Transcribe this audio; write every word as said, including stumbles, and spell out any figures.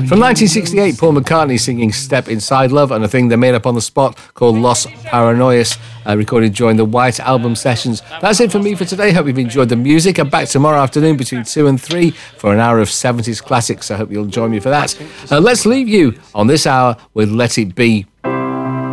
From nineteen sixty-eight, Paul McCartney singing Step Inside Love, and a thing they made up on the spot called Los Paranoias, uh, recorded during the White Album sessions. That's it for me for today. Hope you've enjoyed the music. I'm back tomorrow afternoon between two and three for an hour of seventies classics. I hope you'll join me for that. Uh, let's leave you on this hour with Let It Be.